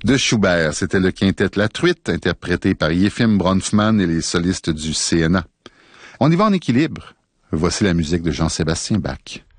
De Schubert, c'était le quintet La Truite, interprété par Yefim Bronfman et les solistes du CNA. On y va en équilibre. Voici la musique de Jean-Sébastien Bach.